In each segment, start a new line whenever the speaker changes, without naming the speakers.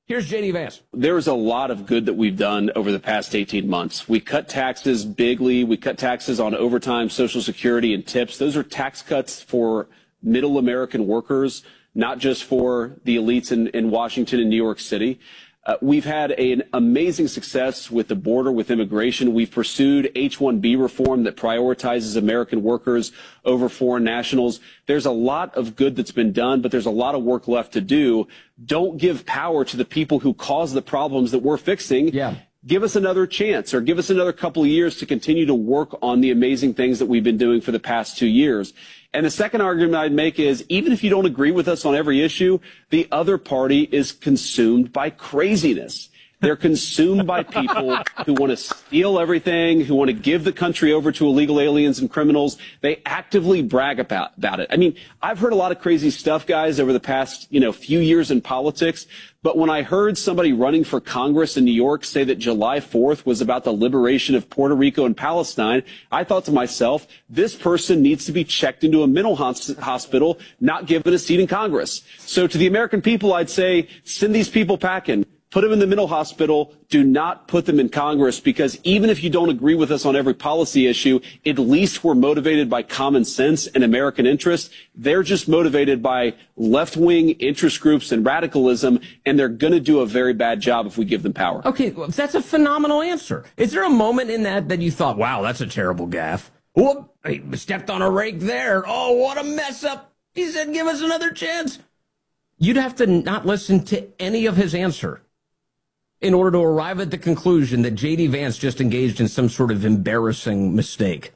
Here's J.D. Vance.
There's a lot of good that we've done over the past 18 months. We cut taxes bigly. We cut taxes on overtime, Social Security, and tips. Those are tax cuts for middle American workers, not just for the elites in Washington and New York City. We've had an amazing success with the border, with immigration. We've pursued H-1B reform that prioritizes American workers over foreign nationals. There's a lot of good that's been done, but there's a lot of work left to do. Don't give power to the people who cause the problems that we're fixing.
Yeah.
Give us another chance, or give us another couple of years to continue to work on the amazing things that we've been doing for the past 2 years. And the second argument I'd make is, even if you don't agree with us on every issue, the other party is consumed by craziness. They're consumed by people who want to steal everything, who want to give the country over to illegal aliens and criminals. They actively brag about it. I mean, I've heard a lot of crazy stuff, guys, over the past, few years in politics. But when I heard somebody running for Congress in New York say that July 4th was about the liberation of Puerto Rico and Palestine, I thought to myself, this person needs to be checked into a mental hospital, not given a seat in Congress. So to the American people, I'd say, send these people packing. Put them in the mental hospital. Do not put them in Congress, because even if you don't agree with us on every policy issue, at least we're motivated by common sense and American interest. They're just motivated by left-wing interest groups and radicalism, and they're going to do a very bad job if we give them power.
Okay, well, that's a phenomenal answer. Is there a moment in that you thought, wow, that's a terrible gaffe? Whoop, he stepped on a rake there. Oh, what a mess up. He said, give us another chance. You'd have to not listen to any of his answer in order to arrive at the conclusion that J.D. Vance just engaged in some sort of embarrassing mistake.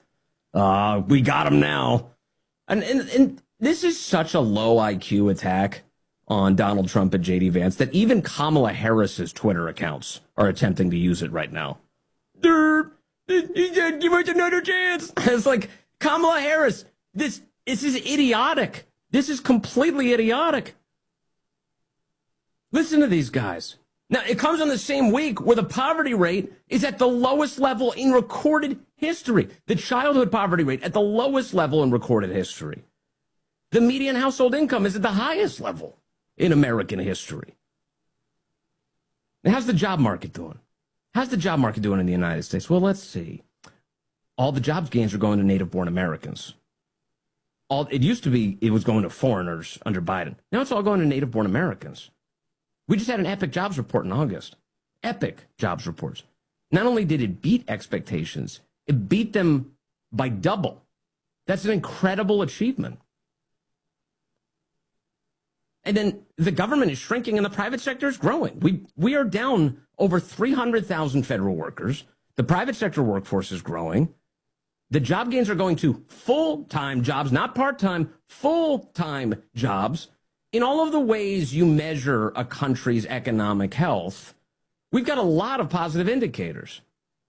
We got him now. And this is such a low IQ attack on Donald Trump and J.D. Vance that even Kamala Harris's Twitter accounts are attempting to use it right now. He said, give us another chance. It's like, Kamala Harris, this is idiotic. This is completely idiotic. Listen to these guys. Now, it comes on the same week where the poverty rate is at the lowest level in recorded history. The childhood poverty rate at the lowest level in recorded history. The median household income is at the highest level in American history. Now, how's the job market doing? How's the job market doing in the United States? Well, let's see. All the jobs gains are going to native-born Americans. It used to be it was going to foreigners under Biden. Now it's all going to native-born Americans. We just had an epic jobs report in August. Epic jobs reports. Not only did it beat expectations, it beat them by double. That's an incredible achievement. And then the government is shrinking and the private sector is growing. We are down over 300,000 federal workers. The private sector workforce is growing. The job gains are going to full-time jobs, not part-time, full-time jobs. In all of the ways you measure a country's economic health, we've got a lot of positive indicators.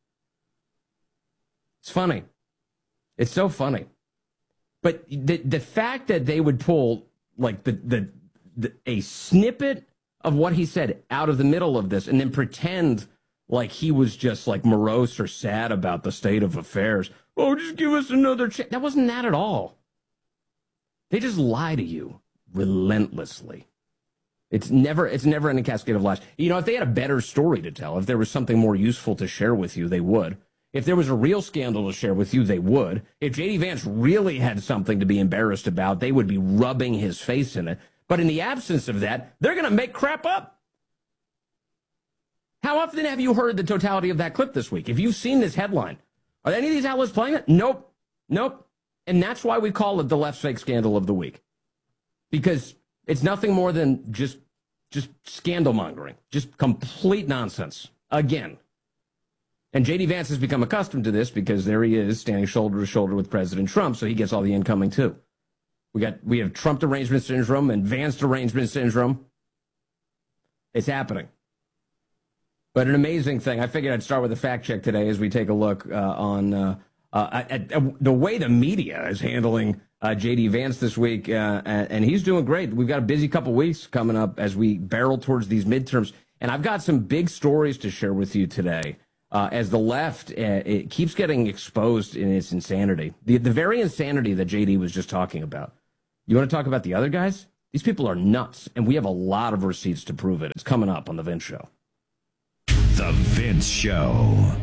It's funny. It's so funny. But the fact that they would pull like a snippet of what he said out of the middle of this and then pretend like he was just like morose or sad about the state of affairs. Oh, just give us another chance. That wasn't that at all. They just lie to you relentlessly. It's never in a cascade of lies. You know, if they had a better story to tell, if there was something more useful to share with you, they would. If there was a real scandal to share with you, they would. If J.D. Vance really had something to be embarrassed about, they would be rubbing his face in it. But in the absence of that, they're going to make crap up. How often have you heard the totality of that clip this week? If you've seen this headline, are any of these outlets playing it? Nope. And that's why we call it the left's fake scandal of the week. Because it's nothing more than just scandal mongering, just complete nonsense again. And J.D. Vance has become accustomed to this because there he is standing shoulder to shoulder with President Trump, so he gets all the incoming too. We have Trump derangement syndrome and Vance derangement syndrome. It's happening. But an amazing thing. I figured I'd start with a fact check today as we take a look on at the way the media is handling J.D. Vance this week, and he's doing great. We've got a busy couple weeks coming up as we barrel towards these midterms, and I've got some big stories to share with you today as the left it keeps getting exposed in its insanity, the very insanity that J.D. was just talking about. You want to talk about the other guys? These people are nuts, and we have a lot of receipts to prove it. It's coming up on The Vince Show.
The Vince Show.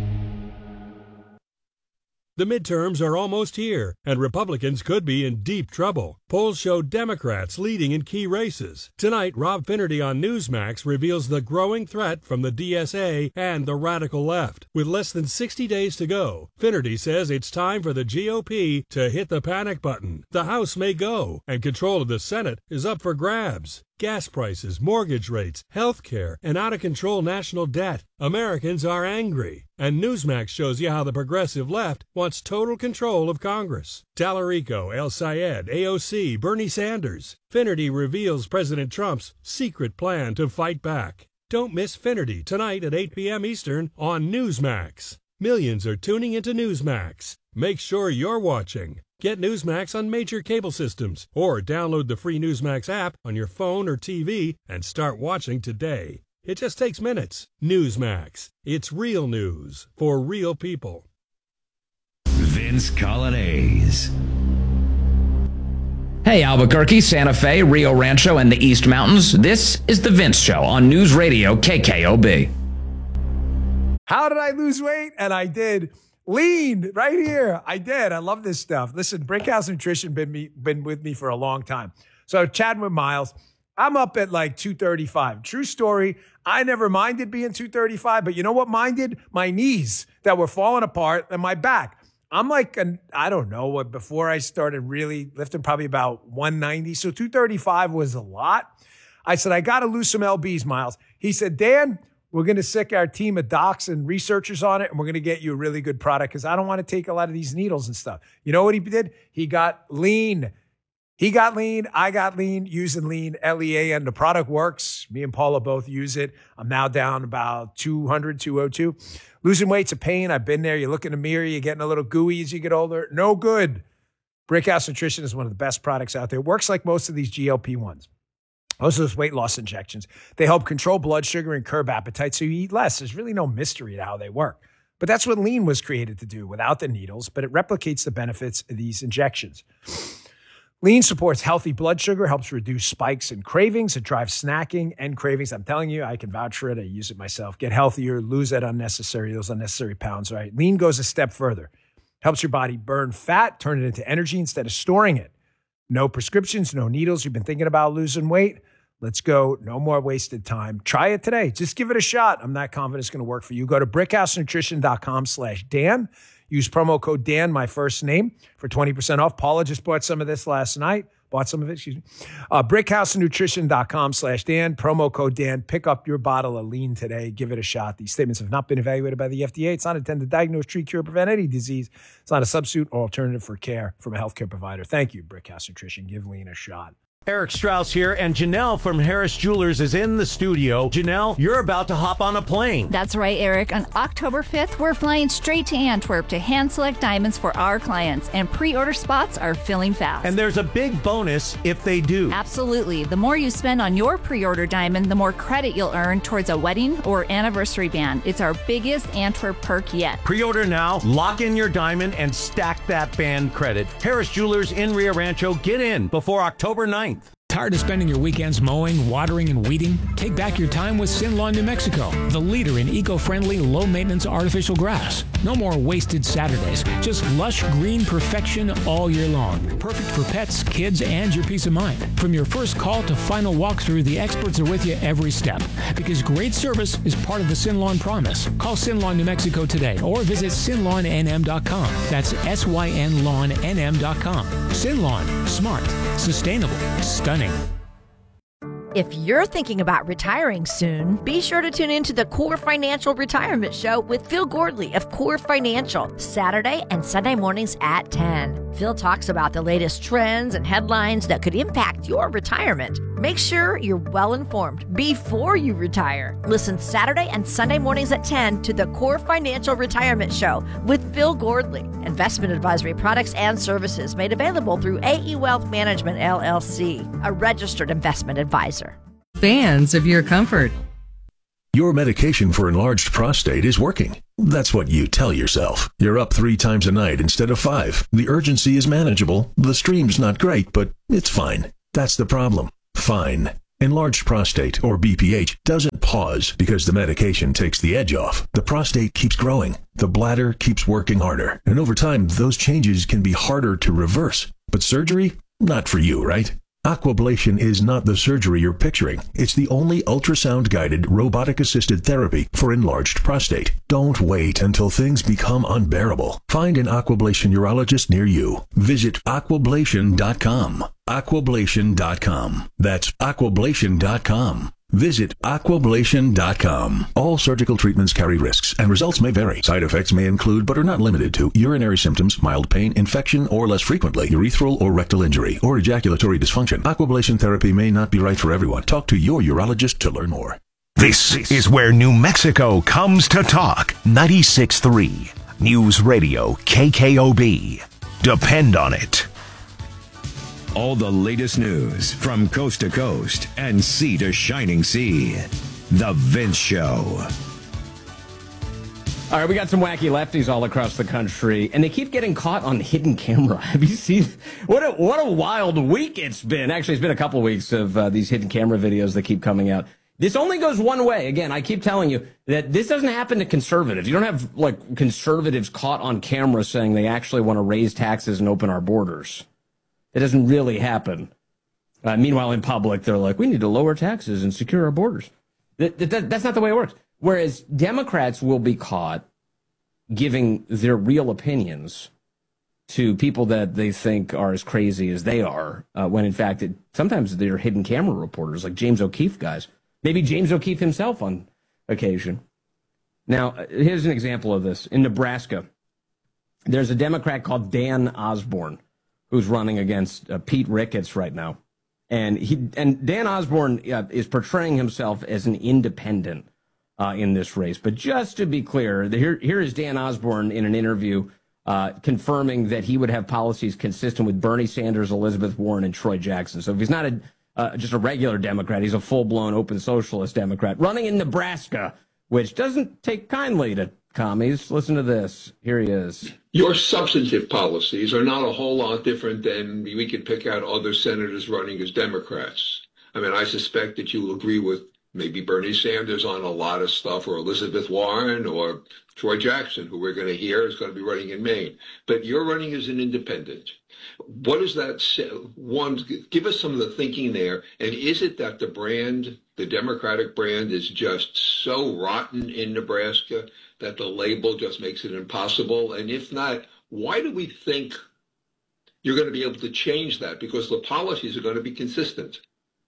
The midterms are almost here, and Republicans could be in deep trouble. Polls show Democrats leading in key races. Tonight, Rob Finnerty on Newsmax reveals the growing threat from the DSA and the radical left. With less than 60 days to go, Finnerty says it's time for the GOP to hit the panic button. The House may go, and control of the Senate is up for grabs. Gas prices, mortgage rates, health care, and out-of-control national debt. Americans are angry. And Newsmax shows you how the progressive left wants total control of Congress. Tallarico, El Sayed, AOC, Bernie Sanders. Finnerty reveals President Trump's secret plan to fight back. Don't miss Finnerty tonight at 8 p.m. Eastern on Newsmax. Millions are tuning into Newsmax. Make sure you're watching. Get Newsmax on major cable systems or download the free Newsmax app on your phone or TV and start watching today. It just takes minutes. Newsmax. It's real news for real people.
Vince Colonnese.
Hey, Albuquerque, Santa Fe, Rio Rancho, and the East Mountains. This is The Vince Show on News Radio KKOB.
How did I lose weight? And I did. Lean right here. I did. I love this stuff. Listen, Brickhouse Nutrition been with me for a long time. So chatting with Miles, I'm up at like 235. True story. I never minded being 235, but you know what minded? My knees that were falling apart and my back. I'm like, I don't know what, before I started really lifting, probably about 190. So 235 was a lot. I said, I got to lose some LBs, Miles. He said, Dan, we're going to sick our team of docs and researchers on it, and we're going to get you a really good product because I don't want to take a lot of these needles and stuff. You know what he did? He got lean. He got lean. I got lean using lean, LEAN. The product works. Me and Paula both use it. I'm now down about 200, 202. Losing weight's a pain. I've been there. You look in the mirror, you're getting a little gooey as you get older. No good. Brickhouse Nutrition is one of the best products out there. It works like most of these GLP-1s. Most of those weight loss injections, they help control blood sugar and curb appetite so you eat less. There's really no mystery to how they work. But that's what lean was created to do without the needles, but it replicates the benefits of these injections. Lean supports healthy blood sugar, helps reduce spikes and cravings. It drives snacking and cravings. I'm telling you, I can vouch for it. I use it myself. Get healthier, lose those unnecessary pounds, right? Lean goes a step further. Helps your body burn fat, turn it into energy instead of storing it. No prescriptions, no needles. You've been thinking about losing weight? Let's go. No more wasted time. Try it today. Just give it a shot. I'm not confident it's going to work for you. Go to brickhousenutrition.com/Dan. Use promo code Dan, my first name, for 20% off. Paula just bought some of this last night. Brickhousenutrition.com/Dan. Promo code Dan. Pick up your bottle of lean today. Give it a shot. These statements have not been evaluated by the FDA. It's not intended to diagnose, treat, cure, prevent any disease. It's not a substitute or alternative for care from a healthcare provider. Thank you, Brickhouse Nutrition. Give lean a shot.
Eric Strauss here, and Janelle from Harris Jewelers is in the studio. Janelle, you're about to hop on a plane.
That's right, Eric. On October 5th, we're flying straight to Antwerp to hand-select diamonds for our clients, and pre-order spots are filling fast.
And there's a big bonus if they do.
Absolutely. The more you spend on your pre-order diamond, the more credit you'll earn towards a wedding or anniversary band. It's our biggest Antwerp perk yet.
Pre-order now, lock in your diamond, and stack that band credit. Harris Jewelers in Rio Rancho. Get in before October 9th.
Tired of spending your weekends mowing, watering, and weeding? Take back your time with Sinlawn, New Mexico, the leader in eco-friendly, low-maintenance artificial grass. No more wasted Saturdays, just lush green perfection all year long. Perfect for pets, kids, and your peace of mind. From your first call to final walkthrough, the experts are with you every step. Because great service is part of the Sinlawn promise. Call Sinlawn, New Mexico today or visit sinlawnnm.com. That's SYNLawnNM.com. Sinlawn. Smart. Sustainable. Stunning.
If you're thinking about retiring soon, be sure to tune in to the Core Financial Retirement Show with Phil Gordley of Core Financial, Saturday and Sunday mornings at 10. Phil talks about the latest trends and headlines that could impact your retirement. Make sure you're well informed before you retire. Listen Saturday and Sunday mornings at 10 to the Core Financial Retirement Show with Phil Gordley. Investment advisory products and services made available through AE Wealth Management, LLC, a registered investment advisor.
Fans of your comfort.
Your medication for enlarged prostate is working. That's what you tell yourself. You're up 3 times a night instead of 5. The urgency is manageable. The stream's not great, but it's fine. That's the problem. fine. Enlarged prostate, or BPH, doesn't pause because the medication takes the edge off. The prostate keeps growing. The bladder keeps working harder. And over time, those changes can be harder to reverse. But surgery? Not for you, right? Aquablation is not the surgery you're picturing. It's the only ultrasound-guided, robotic-assisted therapy for enlarged prostate. Don't wait until things become unbearable. Find an Aquablation urologist near you. Visit aquablation.com. Aquablation.com. That's aquablation.com. Visit aquablation.com. All surgical treatments carry risks, and results may vary. Side effects may include, but are not limited to, urinary symptoms, mild pain, infection, or less frequently, urethral or rectal injury, or ejaculatory dysfunction. Aquablation therapy may not be right for everyone. Talk to your urologist to learn more.
This is where New Mexico comes to talk. 96.3 News Radio KKOB. Depend on it. All the latest news from coast to coast and sea to shining sea. The Vince Show.
All right, we got some wacky lefties all across the country, and they keep getting caught on hidden camera. Have you seen what a wild week it's been? Actually, it's been a couple weeks of these hidden camera videos that keep coming out. This only goes one way. Again, I keep telling you that this doesn't happen to conservatives. You don't have like conservatives caught on camera saying they actually want to raise taxes and open our borders. It doesn't really happen. Meanwhile, in public, they're like, we need to lower taxes and secure our borders. That's not the way it works. Whereas Democrats will be caught giving their real opinions to people that they think are as crazy as they are, when in fact, sometimes they're hidden camera reporters, like James O'Keefe guys. Maybe James O'Keefe himself on occasion. Now, here's an example of this. In Nebraska, there's a Democrat called Dan Osborne, who's running against Pete Ricketts right now. And Dan Osborne is portraying himself as an independent in this race. But just to be clear, here is Dan Osborne in an interview confirming that he would have policies consistent with Bernie Sanders, Elizabeth Warren, and Troy Jackson. So if he's not just a regular Democrat, he's a full-blown open socialist Democrat running in Nebraska, which doesn't take kindly to commies. Listen to this. Here he is.
Your substantive policies are not a whole lot different than we could pick out other senators running as Democrats. I mean, I suspect that you will agree with maybe Bernie Sanders on a lot of stuff, or Elizabeth Warren, or Troy Jackson, who we're going to hear is going to be running in Maine. But you're running as an independent. What does that say? One, give us some of the thinking there. And is it that the brand, the Democratic brand, is just so rotten in Nebraska that the label just makes it impossible? And if not, why do we think you're going to be able to change that? Because the policies are going to be consistent.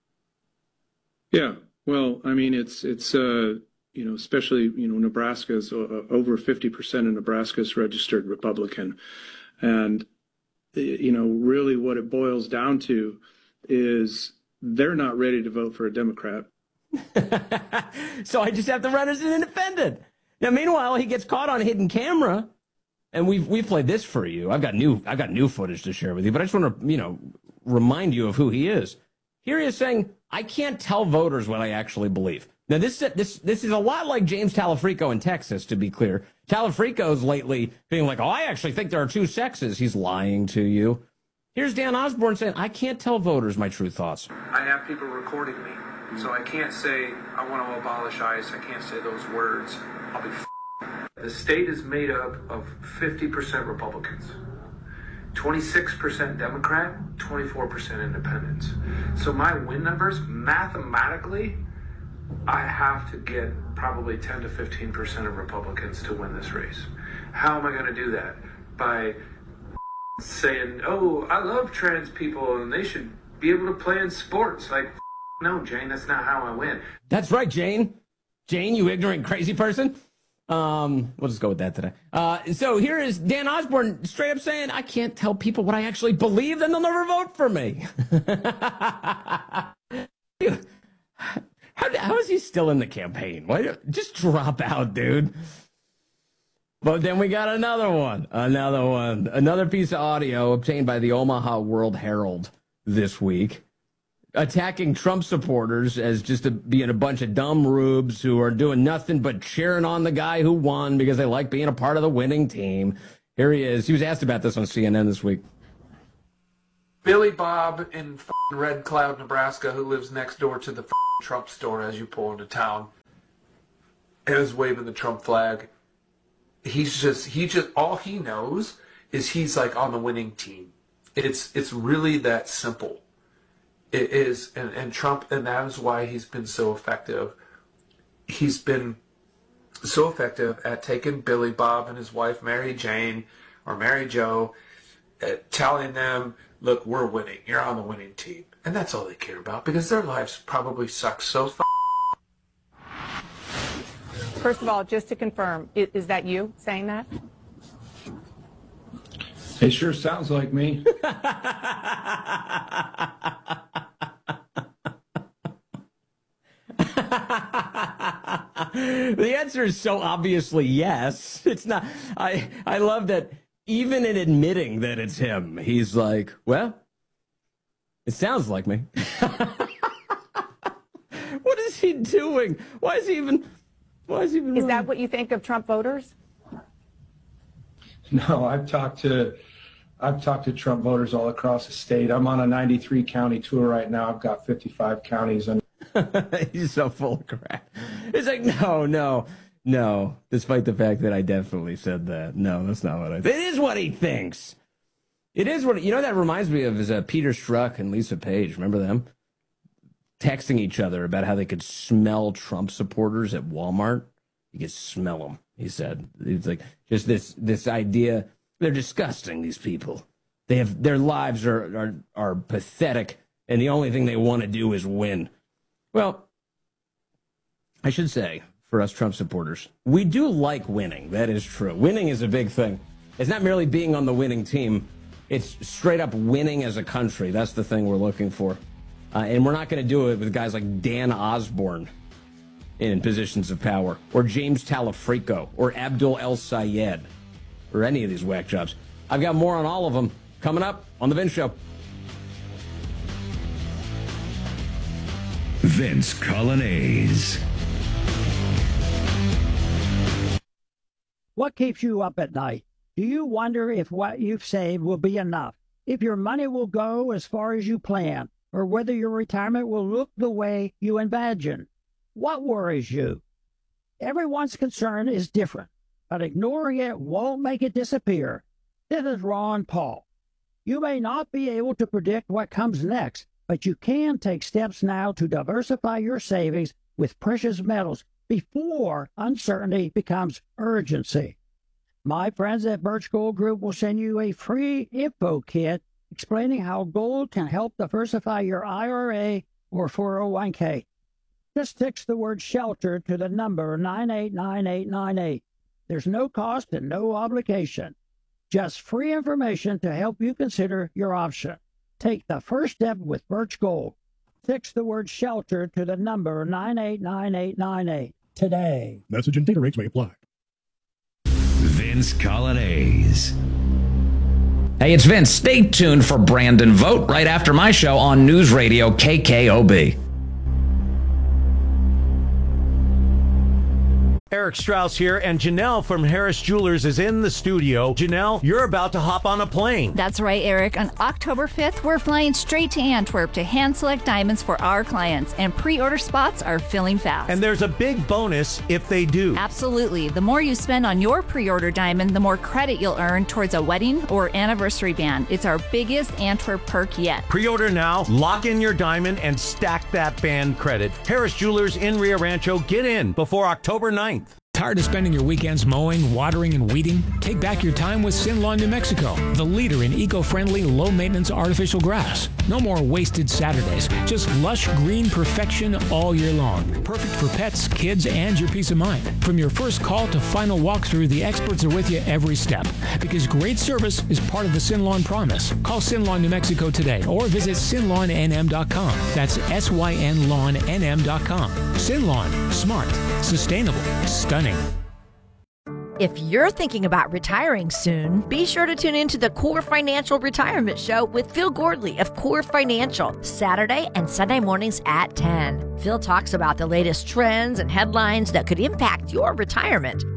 Yeah, well, I mean, it's especially, Nebraska is over 50% of Nebraska is registered Republican. And, really what it boils down to is they're not ready to vote for a Democrat.
So I just have to run as an independent. Now, meanwhile, he gets caught on hidden camera, and we've played this for you. I've got new footage to share with you, but I just want to, remind you of who he is. Here he is saying, I can't tell voters what I actually believe. Now, this is a lot like James Talafrico in Texas, to be clear. Talafrico's lately being like, I actually think there are two sexes. He's lying to you. Here's Dan Osborne saying, I can't tell voters my true thoughts.
I have people recording me, so I can't say I want to abolish ICE. I can't say those words. I'll be The state is made up of 50% Republicans, 26% Democrat, 24% independents. So my win numbers, mathematically, I have to get probably 10 to 15% of Republicans to win this race. How am I going to do that? By saying, oh, I love trans people and they should be able to play in sports. Like, no, Jane, that's not how I win.
That's right, Jane. Jane, you ignorant, crazy person. We'll just go with that today. So here is Dan Osborne straight up saying, I can't tell people what I actually believe, then they'll never vote for me. How is he still in the campaign? Why, just drop out, dude. But then we got another piece of audio obtained by the Omaha World Herald this week, attacking Trump supporters as just being a bunch of dumb rubes who are doing nothing but cheering on the guy who won because they like being a part of the winning team. Here he is. He was asked about this on CNN this week.
Billy Bob in Red Cloud, Nebraska, who lives next door to the Trump store as you pull into town, and is waving the Trump flag. He just all he knows is he's like on the winning team. It's really that simple. It is, and Trump, and that is why he's been so effective. He's been so effective at taking Billy Bob and his wife Mary Jane or Mary Jo, telling them, look, we're winning. You're on the winning team. And that's all they care about, because their lives probably suck so
First of all, just to confirm, is that you saying that?
It sure sounds like me.
The answer is so obviously yes. It's not. I love that even in admitting that it's him, he's like, well, it sounds like me. What is he doing? Why is he even
Is that what you think of Trump voters?
No, I've talked to Trump voters all across the state. I'm on a 93 county tour right now. I've got 55 counties.
He's so full of crap. It's like, no. Despite the fact that I definitely said that. No, that's not what I think. It is what he thinks. It is what, that reminds me of is Peter Strzok and Lisa Page. Remember them? Texting each other about how they could smell Trump supporters at Walmart. You could smell them, he said. It's like just this idea. They're disgusting, these people. Their lives are pathetic, and the only thing they want to do is win. Well, I should say, for us Trump supporters, we do like winning. That is true. Winning is a big thing. It's not merely being on the winning team. It's straight up winning as a country. That's the thing we're looking for. And we're not going to do it with guys like Dan Osborne in positions of power, or James Talafrico, or Abdul El Sayed, or any of these whack jobs. I've got more on all of them coming up on The Vince Show.
Vince Colonnese.
What keeps you up at night? Do you wonder if what you've saved will be enough? If your money will go as far as you plan? Or whether your retirement will look the way you imagine? What worries you? Everyone's concern is different, but ignoring it won't make it disappear. This is Ron Paul. You may not be able to predict what comes next, but you can take steps now to diversify your savings with precious metals before uncertainty becomes urgency. My friends at Birch Gold Group will send you a free info kit explaining how gold can help diversify your IRA or 401k. Just text the word SHELTER to the number 989898. There's no cost and no obligation. Just free information to help you consider your option. Take the first step with Birch Gold. Text the word SHELTER to the number 989898 today.
Message and data rates may apply.
Vince Colonnese.
Hey, it's Vince. Stay tuned for Brandon Vote right after my show on News Radio KKOB.
Eric Strauss here, and Janelle from Harris Jewelers is in the studio. Janelle, you're about to hop on a plane.
That's right, Eric. On October 5th, we're flying straight to Antwerp to hand-select diamonds for our clients, and pre-order spots are filling fast.
And there's a big bonus if they do.
Absolutely. The more you spend on your pre-order diamond, the more credit you'll earn towards a wedding or anniversary band. It's our biggest Antwerp perk yet.
Pre-order now, lock in your diamond, and stack that band credit. Harris Jewelers in Rio Rancho. Get in before October 9th.
Tired of spending your weekends mowing, watering, and weeding? Take back your time with Sinlawn, New Mexico, the leader in eco-friendly, low-maintenance artificial grass. No more wasted Saturdays, just lush green perfection all year long. Perfect for pets, kids, and your peace of mind. From your first call to final walkthrough, the experts are with you every step. Because great service is part of the Sinlawn promise. Call Sinlawn, New Mexico today or visit sinlawnnm.com. That's SYNLawnNM.com. Sinlawn, smart, sustainable, stunning.
If you're thinking about retiring soon, be sure to tune into the Core Financial Retirement Show with Phil Gordley of Core Financial, Saturday and Sunday mornings at 10. Phil talks about the latest trends and headlines that could impact your retirement.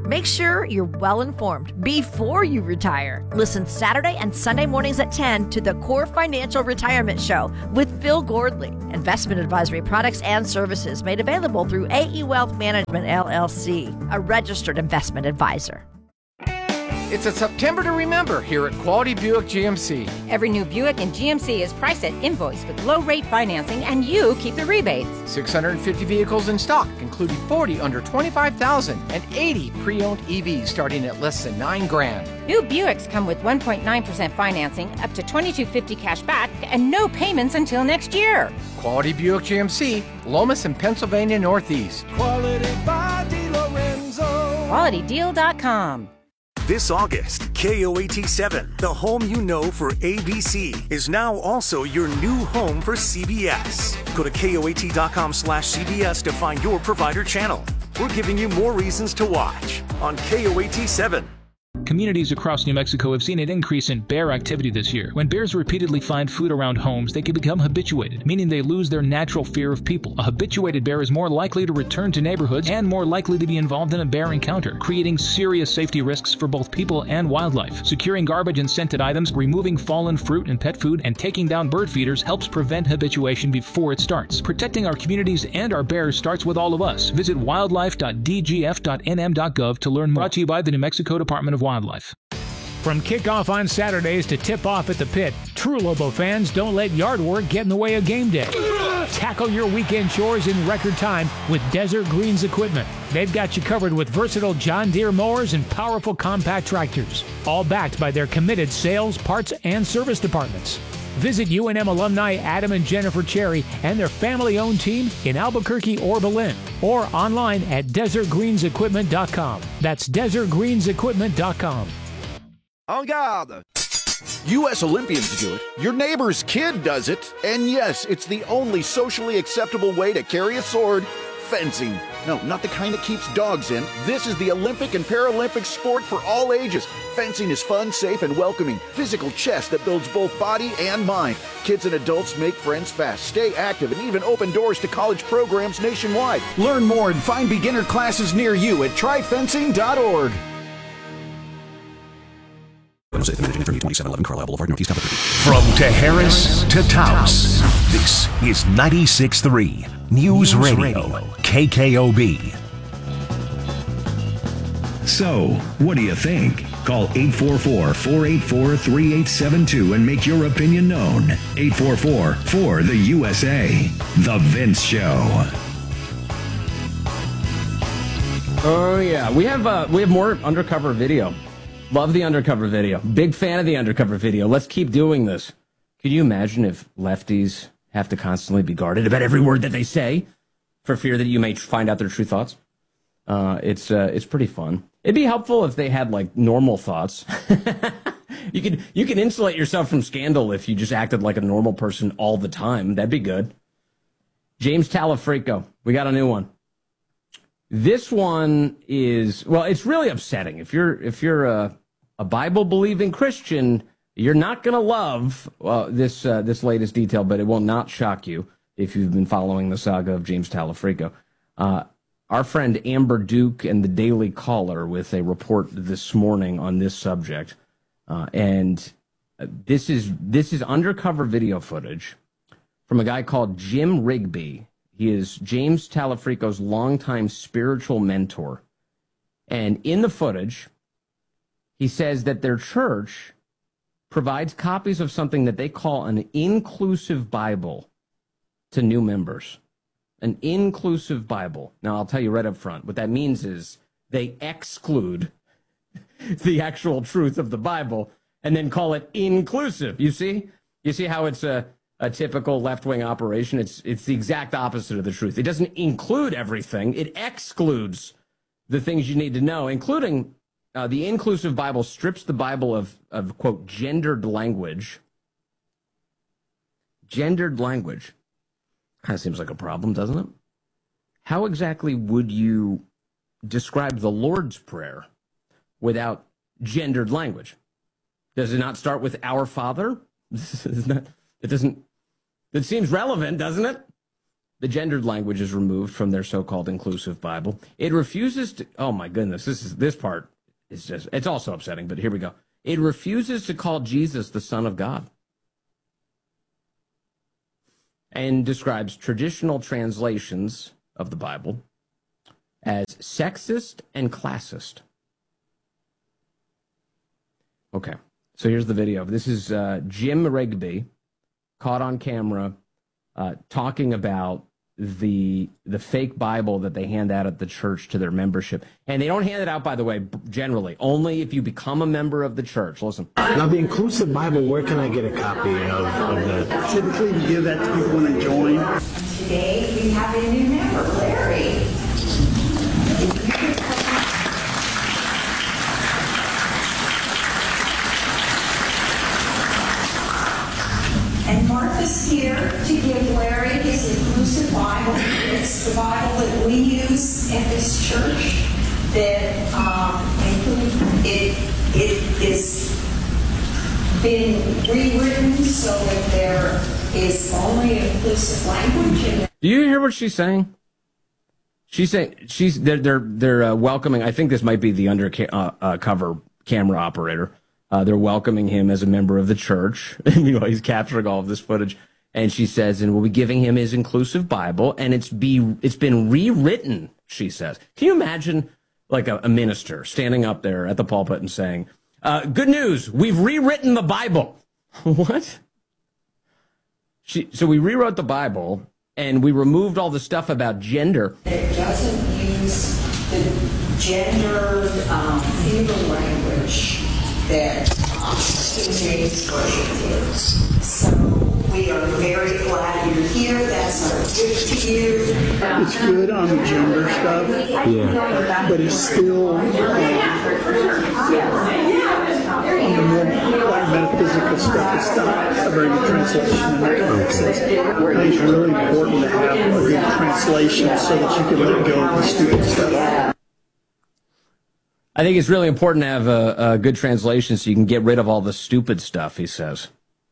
Make sure you're well informed before you retire. Listen Saturday and Sunday mornings at 10 to the Core Financial Retirement Show with Phil Gordley. Investment advisory products and services made available through AE Wealth Management, LLC, a registered investment advisor.
It's a September to remember here at Quality Buick GMC.
Every new Buick in GMC is priced at invoice with low-rate financing, and you keep the rebates.
650 vehicles in stock, including 40 under $25,000 and 80 pre-owned EVs starting at less than $9,000.
New Buicks come with 1.9% financing, up to $2,250 cash back, and no payments until next year.
Quality Buick GMC, Lomas and Pennsylvania Northeast.
Quality by DeLorenzo.
QualityDeal.com.
This August, KOAT7, the home you know for ABC, is now also your new home for CBS. Go to KOAT.com/CBS to find your provider channel. We're giving you more reasons to watch on KOAT7.
Communities across New Mexico have seen an increase in bear activity this year. When bears repeatedly find food around homes, they can become habituated, meaning they lose their natural fear of people. A habituated bear is more likely to return to neighborhoods and more likely to be involved in a bear encounter, creating serious safety risks for both people and wildlife. Securing garbage and scented items, removing fallen fruit and pet food, and taking down bird feeders helps prevent habituation before it starts. Protecting our communities and our bears starts with all of us. Visit wildlife.dgf.nm.gov to learn more. Brought to you by the New Mexico Department of Wildlife. From kickoff on Saturdays to tip-off at the pit, true Lobo fans don't let yard work get in the way of game day. Tackle your weekend chores in record time with Desert Greens equipment. They've got you covered with versatile John Deere mowers and powerful compact tractors, all backed by their committed sales, parts, and service departments. Visit UNM alumni Adam and Jennifer Cherry and their family-owned team in Albuquerque or Belen, or online at desertgreensequipment.com. That's desertgreensequipment.com.
En garde! U.S. Olympians do it, your neighbor's kid does it, and yes, it's the only socially acceptable way to carry a sword: fencing. No, not the kind that keeps dogs in. This is the Olympic and Paralympic sport for all ages. Fencing is fun, safe, and welcoming. Physical chess that builds both body and mind. Kids and adults make friends fast, stay active, and even open doors to college programs nationwide. Learn more and find beginner classes near you at tryfencing.org.
From Tejares to Taos, this is 96.3 News Radio, KKOB.
So, what do you think? Call 844-484-3872 and make your opinion known. 844-4-the-USA. The Vince Show.
Oh, yeah. We have more undercover video. Love the undercover video. Big fan of the undercover video. Let's keep doing this. Could you imagine if lefties have to constantly be guarded about every word that they say for fear that you may find out their true thoughts? It's pretty fun. It'd be helpful if they had like normal thoughts. You can insulate yourself from scandal if you just acted like a normal person all the time. That'd be good. James Talafrico, we got a new one. This one is, well, it's really upsetting. If you're a Bible-believing Christian, you're not going to love this latest detail, but it will not shock you if you've been following the saga of James Talafrico. Our friend Amber Duke and the Daily Caller with a report this morning on this subject, and this is undercover video footage from a guy called Jim Rigby. He is James Talafrico's longtime spiritual mentor. And in the footage, he says that their church provides copies of something that they call an inclusive Bible to new members. An inclusive Bible. Now, I'll tell you right up front, what that means is they exclude the actual truth of the Bible and then call it inclusive. You see? You see how it's a typical left-wing operation? It's the exact opposite of the truth. It doesn't include everything. It excludes the things you need to know, including the inclusive Bible strips the Bible of quote, gendered language. Gendered language. Kind of seems like a problem, doesn't it? How exactly would you describe the Lord's Prayer without gendered language? Does it not start with Our Father? It seems relevant, doesn't it? the gendered language is removed from their so-called inclusive Bible. It refuses to, oh my goodness, this part is just, it's also upsetting, but here we go. It refuses to call Jesus the Son of God and describes traditional translations of the Bible as sexist and classist. Okay, so here's the video. This is Jim Rigby caught on camera talking about the fake Bible that they hand out at the church to their membership. And they don't hand it out, by the way, generally. Only if you become a member of the church. Listen.
Now, the inclusive Bible, where can I get a copy of that?
Typically, we give that to people when they join.
Today, we have a new member, Larry. And Martha's here to give Larry his inclusive Bible. It's the Bible that we use at this church that it is been rewritten so that there is only inclusive language in it.
Do you hear what she's saying? She's saying they're welcoming. I think this might be the undercover camera operator. They're welcoming him as a member of the church. Meanwhile, he's capturing all of this footage. And she says, and we'll be giving him his inclusive Bible, and it's been rewritten, she says. Can you imagine, like, a minister standing up there at the pulpit and saying, good news, we've rewritten the Bible. What? So we rewrote the Bible, and we removed all the stuff about gender.
It doesn't use the gendered Hebrew language that King James Version is. So we are very glad you're here. That's our gift to you.
It's good on the gender stuff, but it's still on the more like metaphysical stuff. It's not a very good translation. I think it's really important to have a good translation so that you can let go of the stupid stuff.
I think it's really important to have a good translation so you can get rid of all the stupid stuff, he says.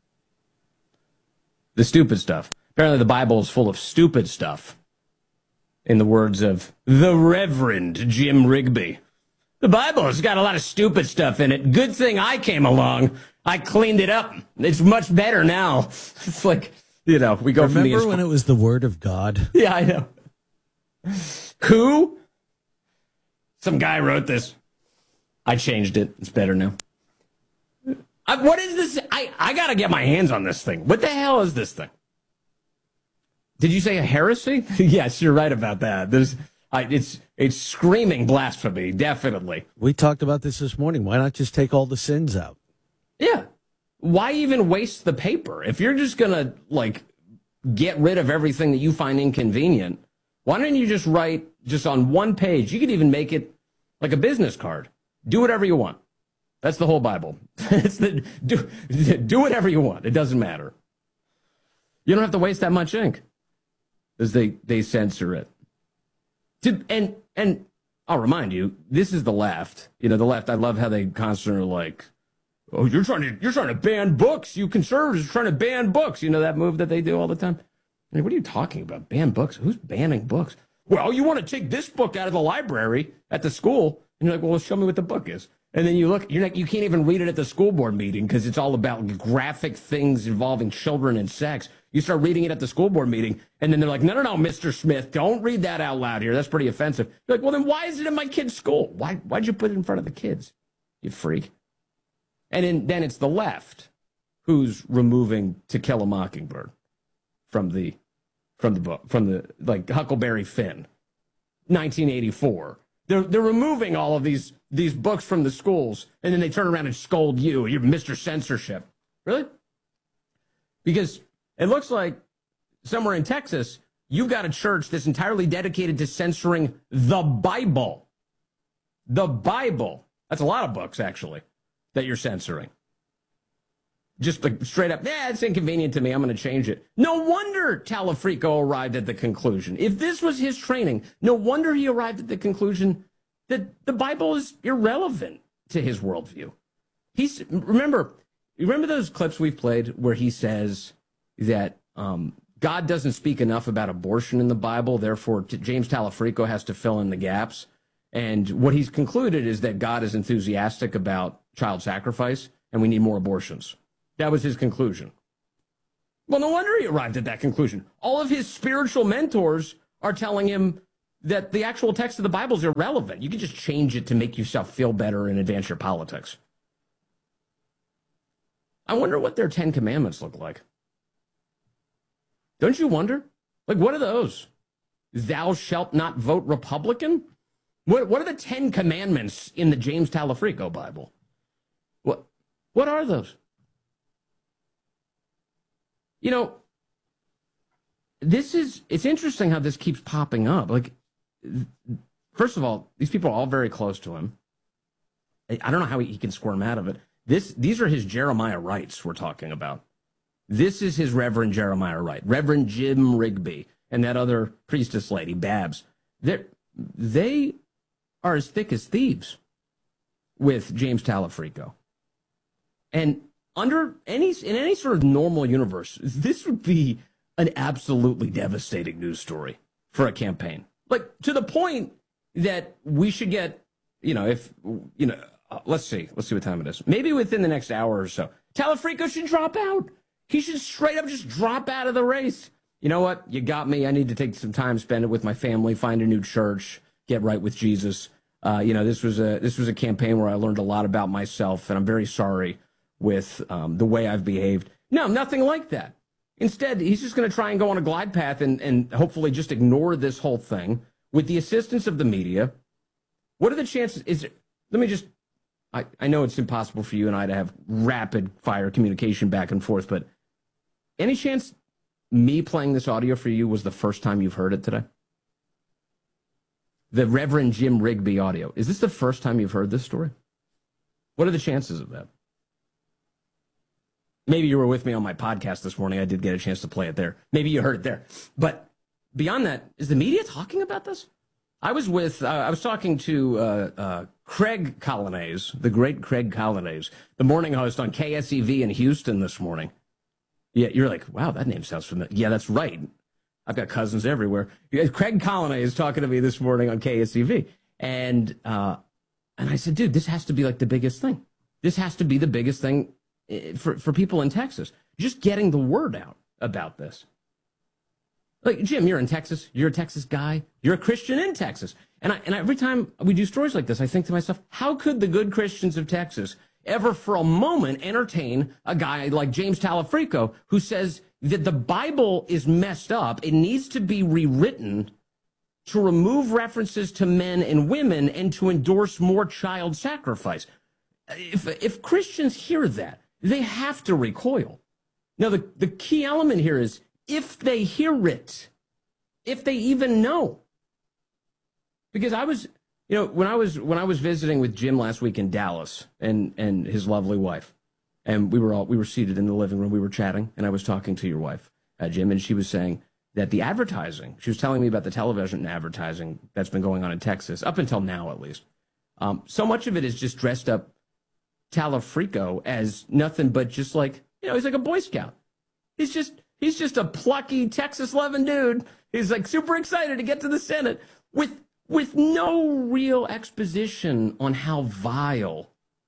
The stupid stuff. Apparently the Bible is full of stupid stuff. In the words of the Reverend Jim Rigby. The Bible has got a lot of stupid stuff in it. Good thing I came along. I cleaned it up. It's much better now. It's like, we go from the...
Remember when it was the Word of God?
Yeah, I know. Who? Some guy wrote this. I changed it. It's better now. What is this? I got to get my hands on this thing. What the hell is this thing? Did you say a heresy? Yes, you're right about that. It's screaming blasphemy, definitely.
We talked about this morning. Why not just take all the sins out?
Yeah. Why even waste the paper? If you're just going to, get rid of everything that you find inconvenient, why don't you just write just on one page? You could even make it like a business card. Do whatever you want. That's the whole Bible. Do whatever you want. It doesn't matter. You don't have to waste that much ink, because they censor it. And I'll remind you, this is the left. The left. I love how they constantly are like, "Oh, you're trying to ban books. You conservatives are trying to ban books." You know that move that they do all the time. I mean, what are you talking about? Ban books? Who's banning books? Well, you want to take this book out of the library at the school. And you're like, well, show me what the book is. And then you look, you can't even read it at the school board meeting because it's all about graphic things involving children and sex. You start reading it at the school board meeting, and then they're like, no, Mr. Smith, don't read that out loud here. That's pretty offensive. You're like, well, then why is it in my kid's school? Why'd you put it in front of the kids, you freak? And then it's the left who's removing To Kill a Mockingbird from the book, from the Huckleberry Finn, 1984. They're removing all of these books from the schools, and then they turn around and scold you. You're Mr. Censorship. Really? Because it looks like somewhere in Texas, you've got a church that's entirely dedicated to censoring the Bible. The Bible. That's a lot of books, actually, that you're censoring. Just straight up, it's inconvenient to me. I'm going to change it. No wonder Talafrico arrived at the conclusion. If this was his training, no wonder he arrived at the conclusion that the Bible is irrelevant to his worldview. Remember those clips we've played where he says that God doesn't speak enough about abortion in the Bible, therefore James Talafrico has to fill in the gaps. And what he's concluded is that God is enthusiastic about child sacrifice and we need more abortions. That was his conclusion. Well, no wonder he arrived at that conclusion. All of his spiritual mentors are telling him that the actual text of the Bible is irrelevant. You can just change it to make yourself feel better and advance your politics. I wonder what their 10 commandments look like. Don't you wonder? Like, what are those? Thou shalt not vote Republican? What are the 10 commandments in the James Talafrico Bible? What are those? You know, it's interesting how this keeps popping up. Like, first of all, these people are all very close to him. I don't know how he can squirm out of it. These are his Jeremiah Wrights we're talking about. This is his Reverend Jeremiah Wright, Reverend Jim Rigby, and that other priestess lady, Babs. They are as thick as thieves with James Talafrico. And in any sort of normal universe, this would be an absolutely devastating news story for a campaign. Like, to the point that we should get, let's see what time it is. Maybe within the next hour or so, Talafrico should drop out. He should straight up just drop out of the race. You know what? You got me. I need to take some time, spend it with my family, find a new church, get right with Jesus. This was a campaign where I learned a lot about myself, and I'm very sorry with the way I've behaved. No, nothing like that. Instead, he's just going to try and go on a glide path and hopefully just ignore this whole thing with the assistance of the media. What are the chances? I know it's impossible for you and I to have rapid fire communication back and forth, but any chance me playing this audio for you was the first time you've heard it today? The Reverend Jim Rigby audio. Is this the first time you've heard this story? What are the chances of that? Maybe you were with me on my podcast this morning. I did get a chance to play it there. Maybe you heard it there. But beyond that, is the media talking about this? I was talking to Craig Colonnese, the great Craig Colonnese, the morning host on KSEV in Houston this morning. Yeah, you're like, wow, that name sounds familiar. Yeah, that's right. I've got cousins everywhere. Craig Colonnese talking to me this morning on KSEV. And I said, dude, this has to be like the biggest thing. This has to be the biggest thing for people in Texas. Just getting the word out about this. Like, Jim, you're in Texas. You're a Texas guy. You're a Christian in Texas. And every time we do stories like this, I think to myself, how could the good Christians of Texas ever for a moment entertain a guy like James Talafrico who says that the Bible is messed up, it needs to be rewritten to remove references to men and women and to endorse more child sacrifice? If Christians hear that, they have to recoil. Now, the key element here is if they hear it, if they even know. Because I was, when I was visiting with Jim last week in Dallas and his lovely wife, and we were seated in the living room, we were chatting, and I was talking to your wife, Jim, and she was saying that the advertising, she was telling me about the television advertising that's been going on in Texas, up until now at least. So much of it is just dressed up Talafrico as nothing but just like, he's like a Boy Scout. He's just a plucky Texas-loving dude. He's like super excited to get to the Senate with no real exposition on how vile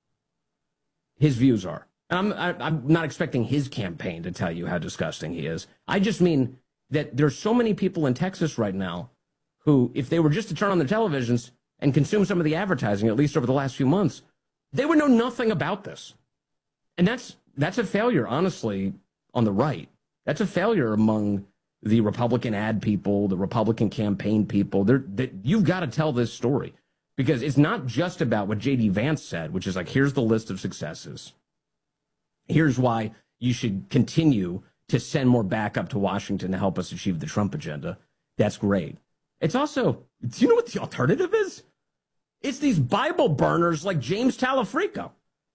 his views are. And I'm not expecting his campaign to tell you how disgusting he is. I just mean that there's so many people in Texas right now who, if they were just to turn on their televisions and consume some of the advertising, at least over the last few months, they would know nothing about this. And that's a failure, honestly, on the right. That's a failure among the Republican ad people, the Republican campaign people. You've got to tell this story because it's not just about what J.D. Vance said, which is like, here's the list of successes. Here's why you should continue to send more backup to Washington to help us achieve the Trump agenda. That's great. It's also, do you know what the alternative is? It's these Bible burners like James Talafrico.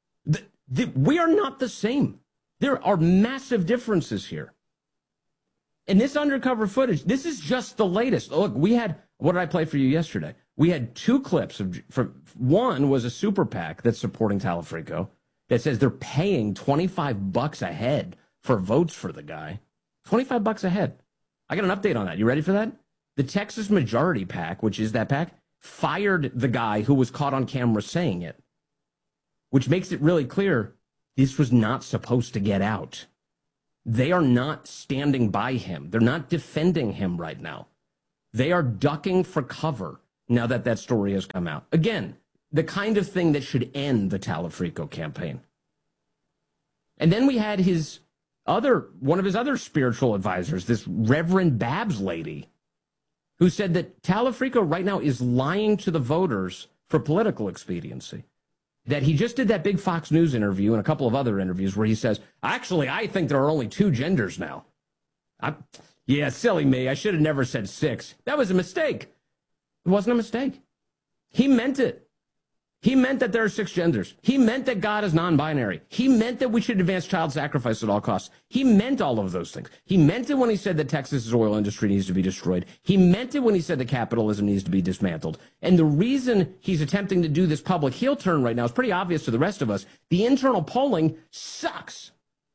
We are not the same. There are massive differences here. And this undercover footage, this is just the latest. Look, what did I play for you yesterday? We had two clips one was a super PAC that's supporting Talafrico that says they're paying $25 a head for votes for the guy. $25 a head. I got an update on that. You ready for that? The Texas Majority PAC, which is that PAC, fired the guy who was caught on camera saying it, which makes it really clear this was not supposed to get out. They are not standing by him. They're not defending him right now. They are ducking for cover now that that story has come out. Again, the kind of thing that should end the Talafrico campaign. And then we had one of his other spiritual advisors, this Reverend Babs lady, who said that Talafrico right now is lying to the voters for political expediency. That he just did that big Fox News interview and a couple of other interviews where he says, actually, I think there are only 2 genders now. Yeah, silly me. I should have never said 6. That was a mistake. It wasn't a mistake. He meant it. He meant that there are 6 genders. He meant that God is non-binary. He meant that we should advance child sacrifice at all costs. He meant all of those things. He meant it when he said that Texas's oil industry needs to be destroyed. He meant it when he said that capitalism needs to be dismantled. And the reason he's attempting to do this public heel turn right now is pretty obvious to the rest of us. The internal polling sucks.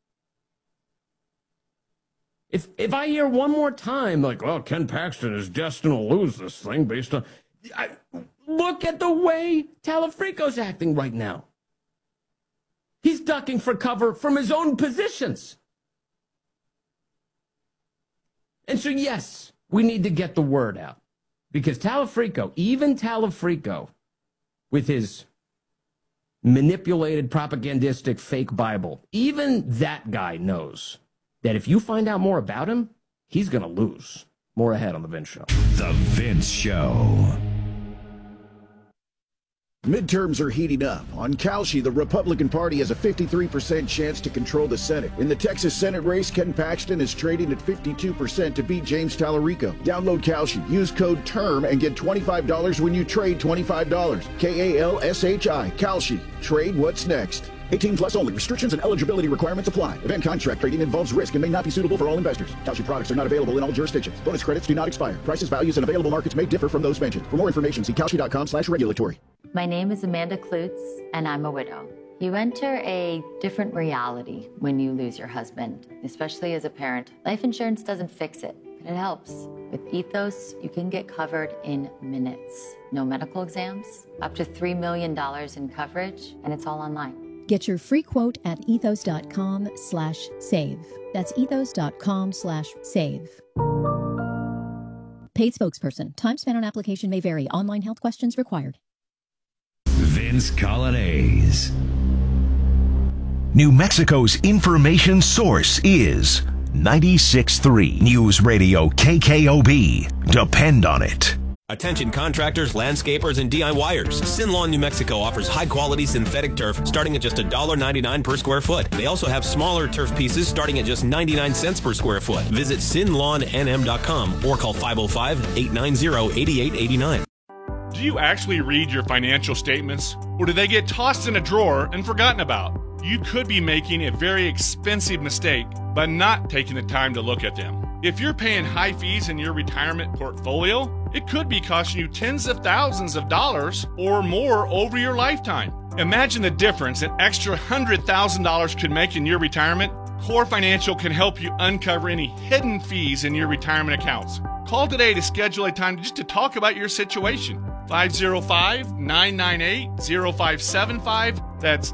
If I hear one more time, like, well, Ken Paxton is destined to lose this thing based on... Look at the way Talafrico's acting right now. He's ducking for cover from his own positions. And so, yes, we need to get the word out. Because Talafrico, even Talafrico, with his manipulated, propagandistic, fake Bible, even that guy knows that if you find out more about him, he's going to lose. More ahead on The Vince Show.
The Vince Show.
Midterms are heating up. On Kalshi, the Republican Party has a 53% chance to control the Senate. In the Texas Senate race, Ken Paxton is trading at 52% to beat James Talarico. Download Kalshi, use code TERM, and get $25 when you trade $25. Kalshi. Kalshi. Trade what's next. 18 plus only. Restrictions and eligibility requirements apply. Event contract trading involves risk and may not be suitable for all investors. Kalshi products are not available in all jurisdictions. Bonus credits do not expire. Prices, values, and available markets may differ from those mentioned. For more information, see Kalshi.com/regulatory.
My name is Amanda Klutz, and I'm a widow. You enter a different reality when you lose your husband, especially as a parent. Life insurance doesn't fix it, but it helps. With Ethos, you can get covered in minutes. No medical exams, up to $3 million in coverage, and it's all online.
Get your free quote at ethos.com/save. That's ethos.com/save. Paid spokesperson. Time spent on application may vary. Online health questions required.
Vince Colonnese.
New Mexico's information source is 96.3 News Radio KKOB. Depend on it.
Attention contractors, landscapers, and DIYers. Sinlawn, New Mexico offers high-quality synthetic turf starting at just $1.99 per square foot. They also have smaller turf pieces starting at just 99 cents per square foot. Visit sinlawnnm.com or call 505-890-8889.
Do you actually read your financial statements, or do they get tossed in a drawer and forgotten about? You could be making a very expensive mistake by not taking the time to look at them. If you're paying high fees in your retirement portfolio, it could be costing you tens of thousands of dollars or more over your lifetime. Imagine the difference an extra $100,000 could make in your retirement. Core Financial can help you uncover any hidden fees in your retirement accounts. Call today to schedule a time just to talk about your situation. 505-998-0575. That's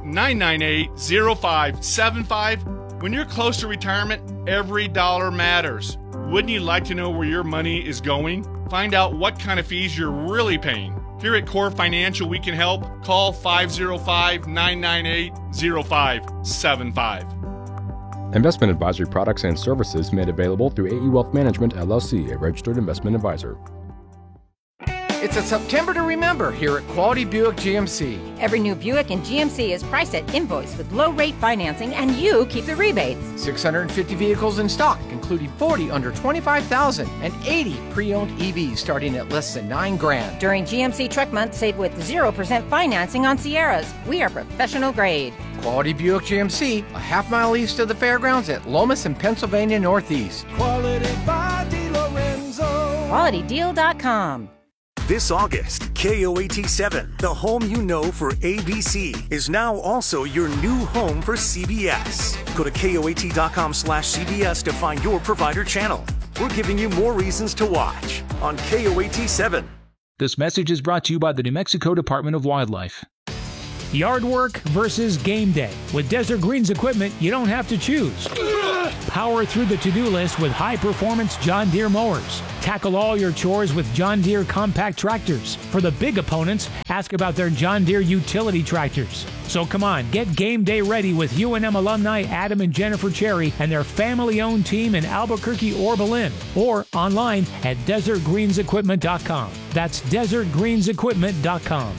998-0575. When you're close to retirement, every dollar matters. Wouldn't you like to know where your money is going? Find out what kind of fees you're really paying. Here at Core Financial, we can help. Call 505-998-0575.
Investment advisory products and services made available through AE Wealth Management, LLC, a registered investment advisor.
It's a September to remember here at Quality Buick GMC.
Every new Buick in GMC is priced at invoice with low-rate financing, and you keep the rebates.
650 vehicles in stock, including 40 under $25,000 and 80 pre-owned EVs starting at less than $9,000.
During GMC Truck Month, save with 0% financing on Sierras. We are professional grade.
Quality Buick GMC, a half-mile east of the fairgrounds at Lomas and Pennsylvania Northeast.
Quality by DiLorenzo.
QualityDeal.com.
This August, KOAT7, the home you know for ABC, is now also your new home for CBS. Go to KOAT.com/CBS to find your provider channel. we're giving you more reasons to watch on KOAT 7.
This message is brought to you by the New Mexico Department of Wildlife.
Yard work versus game day. With Desert Greens equipment, you don't have to choose. Power through the to-do list with high-performance John Deere mowers. Tackle all your chores with John Deere compact tractors. For the big opponents, ask about their John Deere utility tractors. So come on, get game day ready with UNM alumni Adam and Jennifer Cherry and their family-owned team in Albuquerque or Berlin, or online at desertgreensequipment.com. That's desertgreensequipment.com.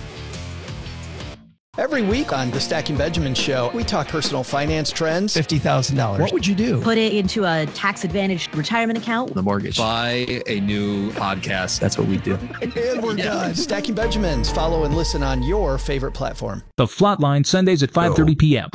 Every week on the Stacking Benjamin Show, we talk personal finance trends.
$50,000. What would you do?
Put it into a tax-advantaged retirement account.
The mortgage. Buy a new podcast. That's what we do.
And we're done. Stacking Benjamins. Follow and listen on your favorite platform.
The Flatline, Sundays at 5:30 p.m.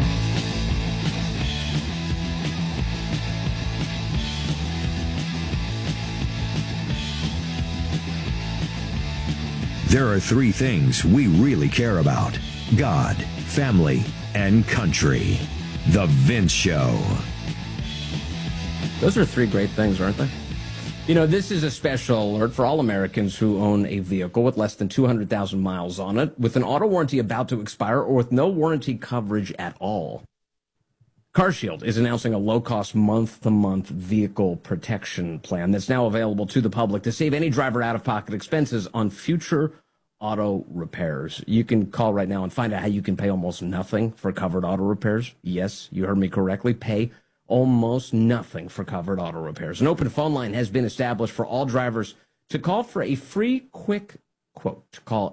There are three things we really care about: God, family, and country. The Vince Show.
Those are three great things, aren't they? You know, this is a special alert for all Americans who own a vehicle with less than 200,000 miles on it, with an auto warranty about to expire, or with no warranty coverage at all. CarShield is announcing a low-cost month-to-month vehicle protection plan that's now available to the public to save any driver out-of-pocket expenses on future auto repairs. You can call right now and find out how you can pay almost nothing for covered auto repairs. Yes, you heard me correctly. Pay almost nothing for covered auto repairs. An open phone line has been established for all drivers to call for a free quick quote. Call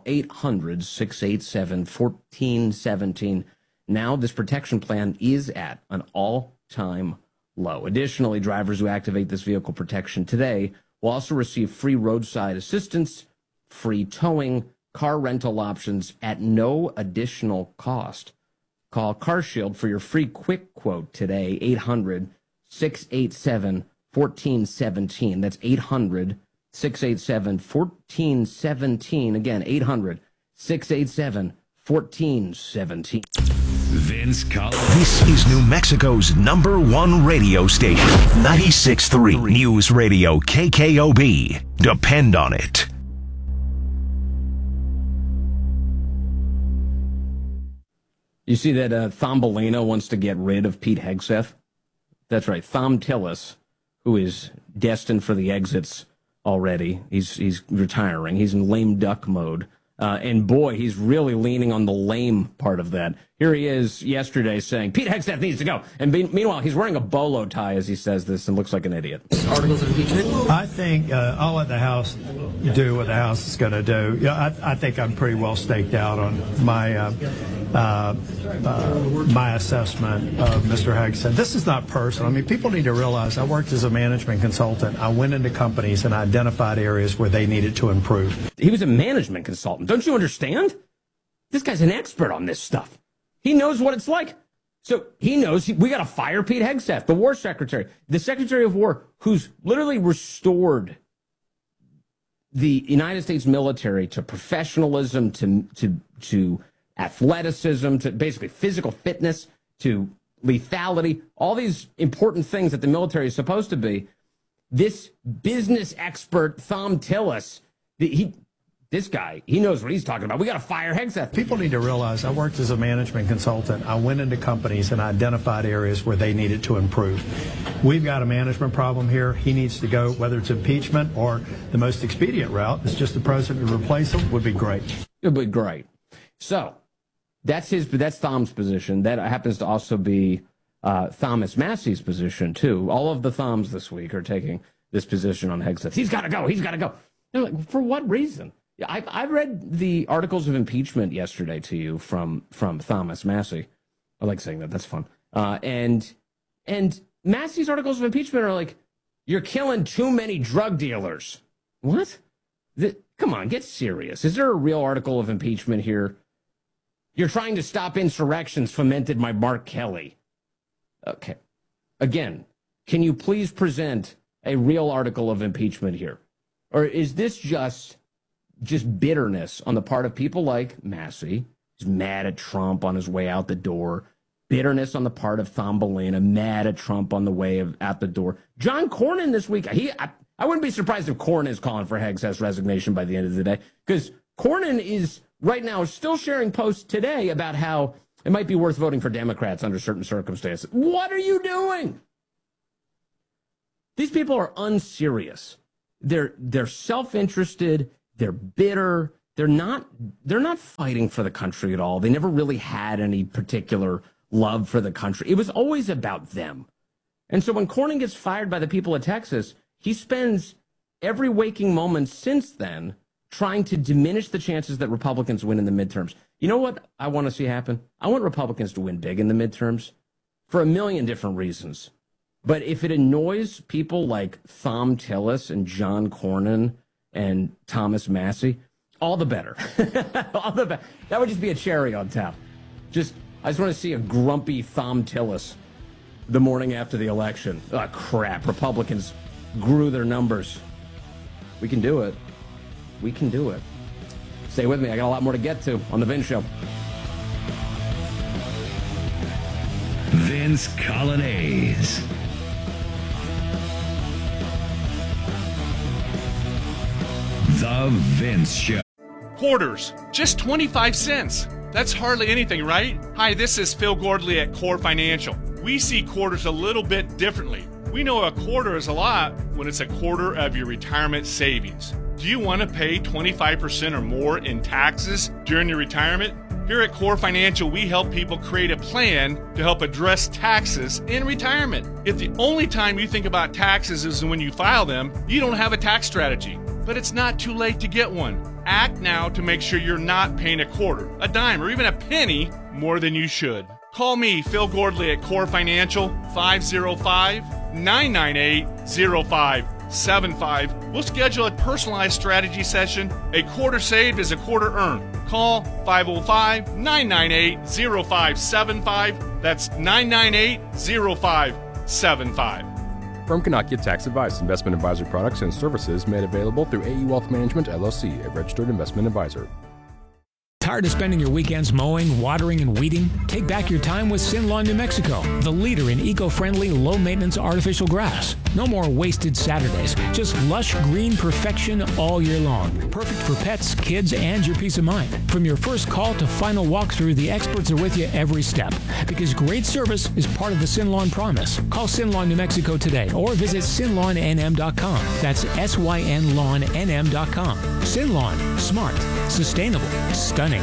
800-687-1417. Now this protection plan is at an all-time low. Additionally, drivers who activate this vehicle protection today will also receive free roadside assistance, free towing, car rental options at no additional cost. Call CarShield for your free quick quote today, 800-687-1417. That's 800-687-1417. Again, 800-687-1417.
Vince Collins.
This is New Mexico's #1 radio station, 96.3 News Radio KKOB. Depend on it.
You see that Thumbelina wants to get rid of Pete Hegseth? That's right, Thom Tillis, who is destined for the exits already. He's retiring. He's in lame duck mode. And boy, he's really leaning on the lame part of that. Here he is yesterday saying, Pete Hegseth needs to go. And meanwhile, he's wearing a bolo tie as he says this and looks like an idiot.
Articles of impeachment? I think I'll let the House do what the House is going to do. Yeah, I think I'm pretty well staked out on my my assessment of Mr. Hegseth. This is not personal. I mean, people need to realize I worked as a management consultant. I went into companies and identified areas where they needed to improve.
He was a management consultant. Don't you understand? This guy's an expert on this stuff. He knows what it's like. So he knows we got to fire Pete Hegseth, the war secretary, the secretary of war, who's literally restored the United States military to professionalism, to athleticism, to basically physical fitness, to lethality, all these important things that the military is supposed to be. This business expert, Thom Tillis, this guy, he knows what he's talking about. We got to fire Hegseth.
People need to realize I worked as a management consultant. I went into companies and identified areas where they needed to improve. We've got a management problem here. He needs to go, whether it's impeachment or the most expedient route, is just the president to replace him, would be great.
It would be great. So that's Thom's position. That happens to also be Thomas Massey's position, too. All of the Thoms this week are taking this position on Hegseth. He's got to go. He's got to go. They're like, for what reason? I read the articles of impeachment yesterday to you from Thomas Massey. I like saying that. That's fun. And Massey's articles of impeachment are like, you're killing too many drug dealers. What? Come on, get serious. Is there a real article of impeachment here? You're trying to stop insurrections fomented by Mark Kelly. Okay. Again, can you please present a real article of impeachment here? Or is this just bitterness on the part of people like Massey? He's mad at Trump on his way out the door. Bitterness on the part of Thumbelina, mad at Trump on the way out the door. John Cornyn this week, I wouldn't be surprised if Cornyn is calling for Hegseth's resignation by the end of the day, because Cornyn is right now still sharing posts today about how it might be worth voting for Democrats under certain circumstances. What are you doing? These people are unserious. They're self-interested. They're bitter. They're not fighting for the country at all. They never really had any particular love for the country. It was always about them. And so when Cornyn gets fired by the people of Texas, he spends every waking moment since then trying to diminish the chances that Republicans win in the midterms. You know what I want to see happen? I want Republicans to win big in the midterms for a million different reasons. But if it annoys people like Thom Tillis and John Cornyn and Thomas Massie, all the better. All the better. That would just be a cherry on top. I just want to see a grumpy Thom Tillis the morning after the election. Oh, crap. Republicans grew their numbers. We can do it. We can do it. Stay with me. I got a lot more to get to on The Vince Show.
Vince Colonnese. The Vince Show.
Quarters, just 25 cents. That's hardly anything, right? Hi, this is Phil Gordley at Core Financial. We see quarters a little bit differently. We know a quarter is a lot when it's a quarter of your retirement savings. Do you want to pay 25% or more in taxes during your retirement? Here at Core Financial, we help people create a plan to help address taxes in retirement. If the only time you think about taxes is when you file them, you don't have a tax strategy. But it's not too late to get one. Act now to make sure you're not paying a quarter, a dime, or even a penny more than you should. Call me, Phil Gordley, at Core Financial, 505-998-0575. We'll schedule a personalized strategy session. A quarter saved is a quarter earned. Call 505-998-0575. That's 998-0575.
Firm cannot give tax advice. Investment advisory products and services made available through AE Wealth Management, LLC, a registered investment advisor.
Tired of spending your weekends mowing, watering, and weeding? Take back your time with Sin Lawn New Mexico, the leader in eco-friendly, low-maintenance artificial grass. No more wasted Saturdays, just lush green perfection all year long. Perfect for pets, kids, and your peace of mind. From your first call to final walkthrough, the experts are with you every step. Because great service is part of the Sin Lawn promise. Call Sin Lawn New Mexico today or visit sinlawnnm.com. That's SYNLawnNM.com. Sin Lawn, smart, sustainable, stunning.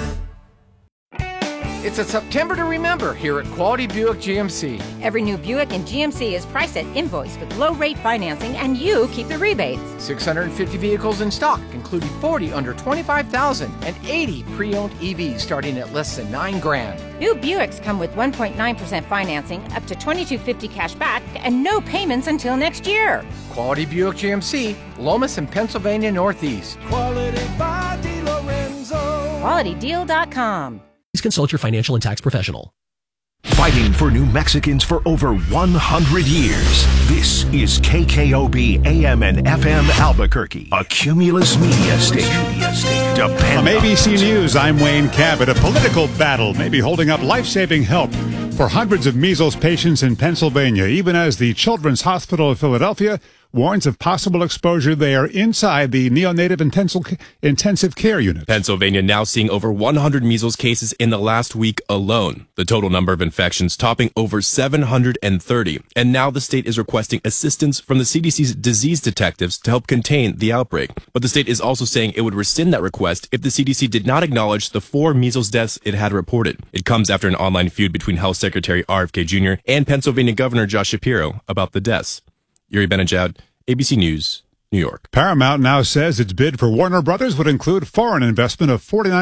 It's a September to remember here at Quality Buick GMC.
Every new Buick in GMC is priced at invoice with low-rate financing, and you keep the rebates.
650 vehicles in stock, including 40 under $25,000 and 80 pre-owned EVs starting at less than $9,000.
New Buicks come with 1.9% financing, up to $2,250 cash back, and no payments until next year.
Quality Buick GMC, Lomas and Pennsylvania Northeast.
Quality by DeLorenzo.
QualityDeal.com.
Please consult your financial and tax professional.
Fighting for New Mexicans for over 100 years. This is KKOB AM and FM Albuquerque, a Cumulus media station. Depend
From ABC News, I'm Wayne Cabot. A political battle may be holding up life-saving help for hundreds of measles patients in Pennsylvania, even as the Children's Hospital of Philadelphia warns of possible exposure there inside the neonatal intensive care unit.
Pennsylvania now seeing over 100 measles cases in the last week alone. The total number of infections topping over 730. And now the state is requesting assistance from the CDC's disease detectives to help contain the outbreak. But the state is also saying it would rescind that request if the CDC did not acknowledge the 4 measles deaths it had reported. It comes after an online feud between Health Secretary RFK Jr. and Pennsylvania Governor Josh Shapiro about the deaths. Yuri Benajad, ABC News, New York.
Paramount now says its bid for Warner Brothers would include foreign investment of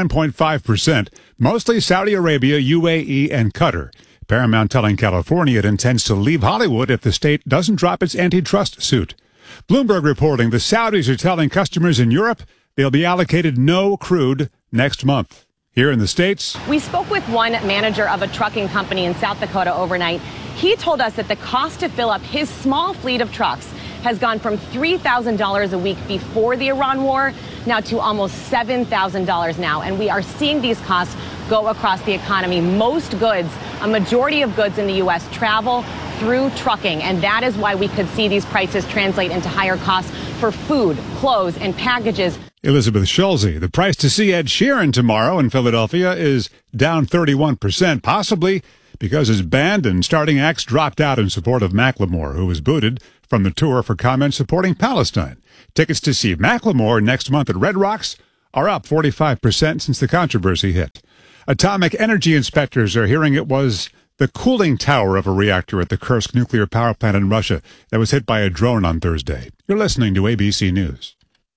49.5%, mostly Saudi Arabia, UAE, and Qatar. Paramount telling California it intends to leave Hollywood if the state doesn't drop its antitrust suit. Bloomberg reporting the Saudis are telling customers in Europe they'll be allocated no crude next month. Here in the States,
we spoke with one manager of a trucking company in South Dakota overnight. He told us that the cost to fill up his small fleet of trucks has gone from $3,000 a week before the Iran war now to almost $7,000 now. And we are seeing these costs go across the economy. Most goods, a majority of goods in the U.S. travel through trucking. And that is why we could see these prices translate into higher costs for food, clothes, and packages.
Elizabeth Schulze. The price to see Ed Sheeran tomorrow in Philadelphia is down 31%, possibly because his band and starting acts dropped out in support of Macklemore, who was booted from the tour for comments supporting Palestine. Tickets to see Macklemore next month at Red Rocks are up 45% since the controversy hit. Atomic energy inspectors are hearing it was the cooling tower of a reactor at the Kursk nuclear power plant in Russia that was hit by a drone on Thursday. You're listening to ABC News.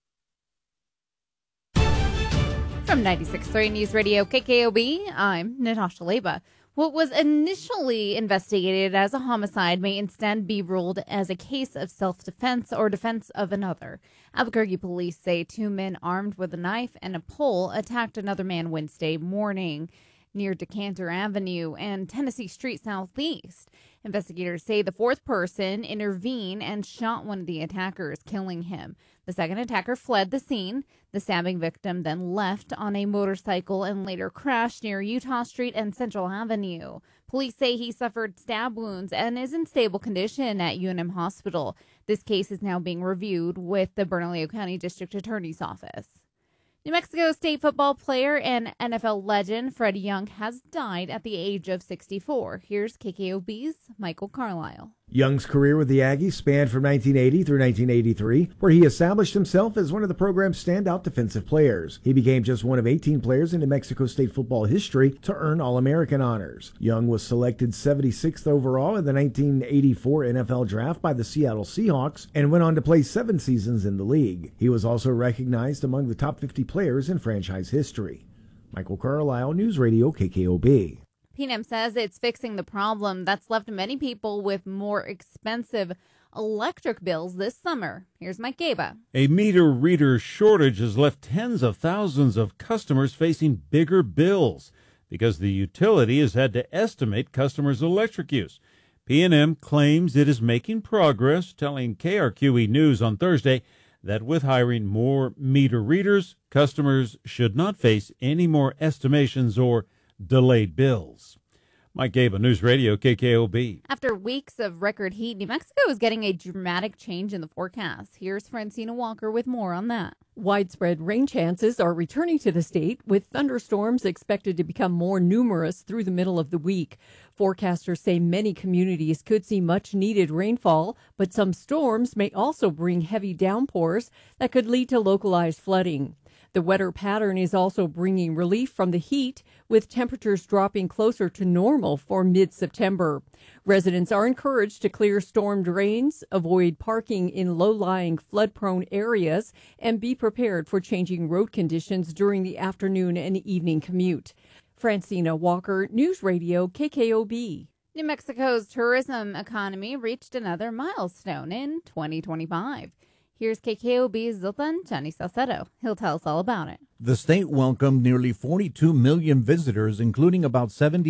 From 96.3 News Radio KKOB, I'm Natasha Leba. What was initially investigated as a homicide may instead be ruled as a case of self-defense or defense of another. Albuquerque police say 2 men armed with a knife and a pole attacked another man Wednesday morning near Decanter Avenue and Tennessee Street Southeast. Investigators say the fourth person intervened and shot one of the attackers, killing him. The second attacker fled the scene. The stabbing victim then left on a motorcycle and later crashed near Utah Street and Central Avenue. Police say he suffered stab wounds and is in stable condition at UNM Hospital. This case is now being reviewed with the Bernalillo County District Attorney's Office. New Mexico State football player and NFL legend Freddie Young has died at the age of 64. Here's KKOB's Michael Carlisle.
Young's career with the Aggies spanned from 1980 through 1983, where he established himself as one of the program's standout defensive players. He became just one of 18 players in New Mexico State football history to earn All-American honors. Young was selected 76th overall in the 1984 NFL Draft by the Seattle Seahawks and went on to play 7 seasons in the league. He was also recognized among the top 50 players in franchise history. Michael Carlisle, News Radio KKOB.
PNM says it's fixing the problem that's left many people with more expensive electric bills this summer. Here's Mike Gaba.
A meter reader shortage has left tens of thousands of customers facing bigger bills because the utility has had to estimate customers' electric use. PNM claims it is making progress, telling KRQE News on Thursday that with hiring more meter readers, customers should not face any more estimations or delayed bills. Mike Gaba, News Radio KKOB.
After weeks of record heat, New Mexico is getting a dramatic change in the forecast. Here's Francina Walker with more on that.
Widespread rain chances are returning to the state, with thunderstorms expected to become more numerous through the middle of the week. Forecasters say many communities could see much needed rainfall, but some storms may also bring heavy downpours that could lead to localized flooding. The wetter pattern is also bringing relief from the heat, with temperatures dropping closer to normal for mid-September. Residents are encouraged to clear storm drains, avoid parking in low-lying flood-prone areas, and be prepared for changing road conditions during the afternoon and evening commute. Francina Walker, News Radio KKOB.
New Mexico's tourism economy reached another milestone in 2025. Here's KKOB's Zoltan Chani Salcedo. He'll tell us all about it.
The state welcomed nearly 42 million visitors, including about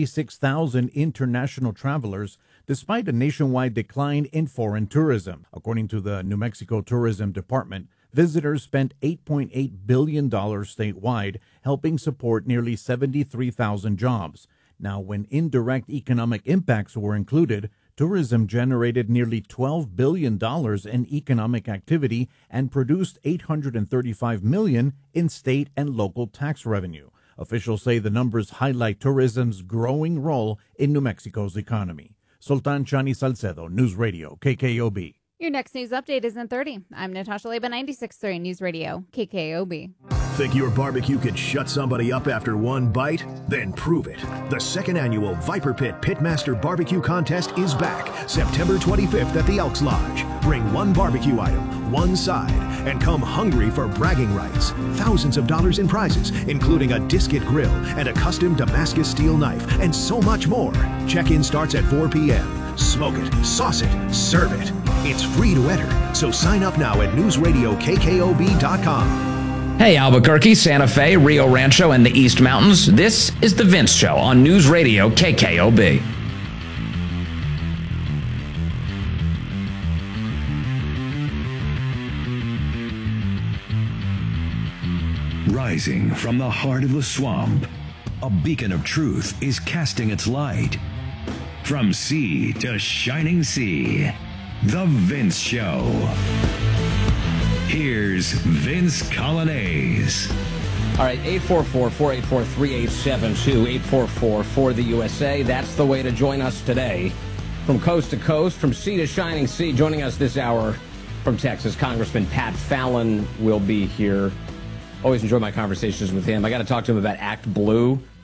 76,000 international travelers, despite a nationwide decline in foreign tourism. According to the New Mexico Tourism Department, visitors spent $8.8 billion statewide, helping support nearly 73,000 jobs. Now, when indirect economic impacts were included, tourism generated nearly $12 billion in economic activity and produced $835 million in state and local tax revenue. Officials say the numbers highlight tourism's growing role in New Mexico's economy. Sultan Chani Salcedo, News Radio, KKOB.
Your next news update is in 30. I'm Natasha Leba, 96.3 News Radio, KKOB.
Think your barbecue could shut somebody up after one bite? Then prove it. The second annual Viper Pit Pitmaster Barbecue Contest is back September 25th at the Elks Lodge. Bring one barbecue item, one side, and come hungry for bragging rights. Thousands of dollars in prizes, including a Disket grill and a custom Damascus steel knife, and so much more. Check-in starts at 4 p.m. Smoke it, sauce it, serve it. It's free to enter, so sign up now at newsradiokkob.com.
Hey, Albuquerque, Santa Fe, Rio Rancho, and the East Mountains. This is The Vince Show on News Radio KKOB.
Rising from the heart of the swamp, a beacon of truth is casting its light. From sea to shining sea, The Vince Show. Here's Vince Colonnese.
All right, 844-484-3872, 844-4-the-USA. That's the way to join us today. From coast to coast, from sea to shining sea, joining us this hour from Texas, Congressman Pat Fallon will be here. Always enjoy my conversations with him. I got to talk to him about Act Blue.